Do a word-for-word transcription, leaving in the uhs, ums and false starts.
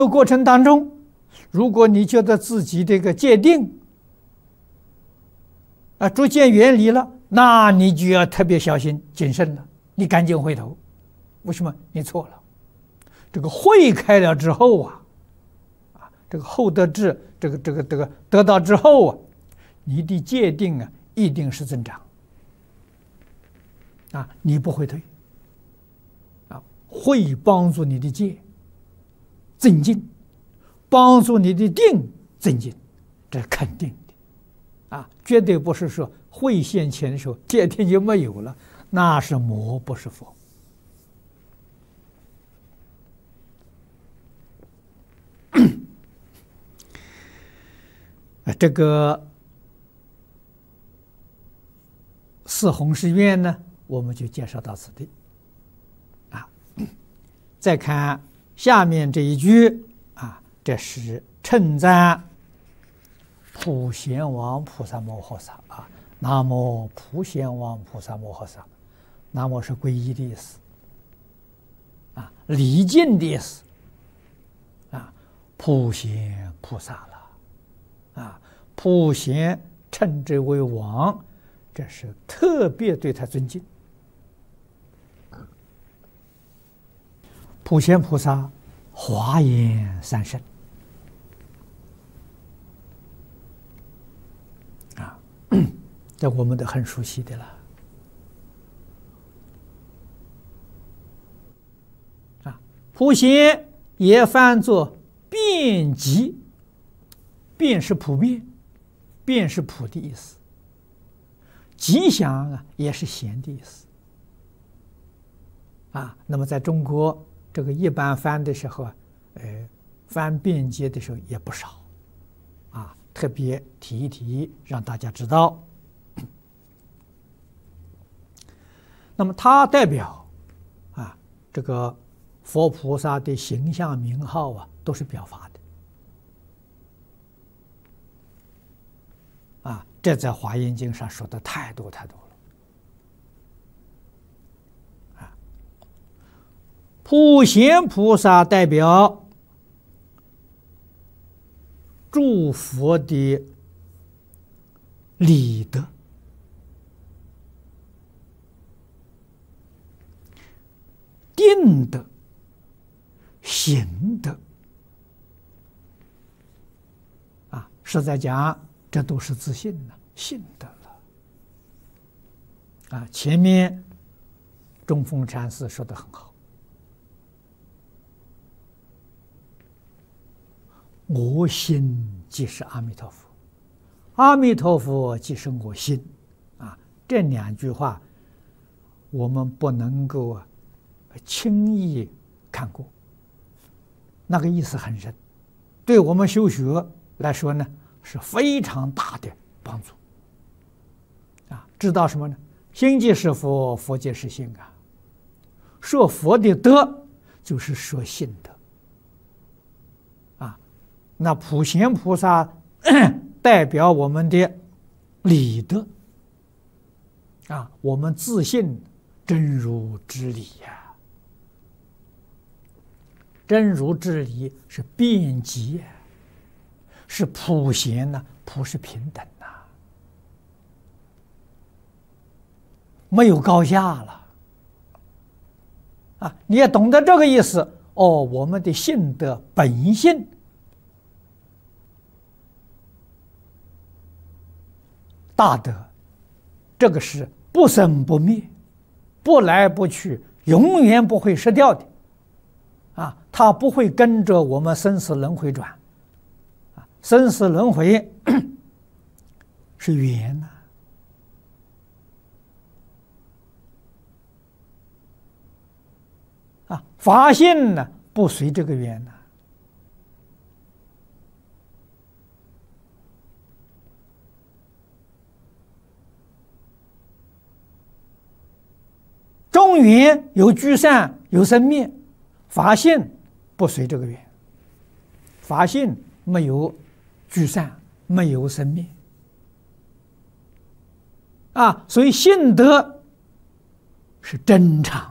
这个过程当中，如果你觉得自己这个界定啊逐渐远离了，那你就要特别小心谨慎了，你赶紧回头。为什么？你错了。这个慧开了之后啊，啊，这个厚德智，这个这个这个得到之后啊，你的界定啊一定是增长啊，你不会退啊，会帮助你的戒增进，帮助你的定增进，这是肯定的啊，绝对不是说慧现前的时候戒定就没有了，那是魔不是佛。啊，这个四弘誓愿呢，我们就介绍到此地啊。再看下面这一句啊，这是称赞普贤王菩萨摩诃萨啊。南无普贤王菩萨摩诃萨，南无是皈依的意思啊，礼敬的意思啊，普贤菩萨了啊，普贤称之为王，这是特别对他尊敬。普贤菩萨华严三圣啊，这我们都很熟悉的了啊。普贤也翻作遍及，遍是普遍，遍是普的意思，吉祥啊也是贤的意思啊。那么在中国这个一般翻的时候啊，呃，翻遍及的时候也不少啊，特别提一提，让大家知道。那么它代表啊，这个佛菩萨的形象名号啊，都是表法的啊，这在华严经上说的太多太多了啊。普贤菩萨代表诸佛的理德，定德、行德啊，实在讲，这都是自信了、信德了啊。前面中峰禅师说的很好，我心即是阿弥陀佛，阿弥陀佛即是我心啊。这两句话，我们不能够啊轻易看过，那个意思很深，对我们修学来说呢是非常大的帮助啊。知道什么呢？心即是佛，佛即是心啊。说佛的德就是说信德啊。那普贤菩萨代表我们的理德啊，我们自信真如之理呀、啊。真如之理是遍及，是普贤呢，普是平等呐、啊，没有高下了啊！你也懂得这个意思哦。我们的性德本性大德，这个是不生不灭，不来不去，永远不会失掉的。啊，它不会跟着我们生死轮回转，啊，生死轮回是缘呐、啊，啊，法性呢不随这个缘呐、啊，中缘有聚散，有生灭。法性不随这个缘，法性没有聚散，没有生灭啊，所以性德是真常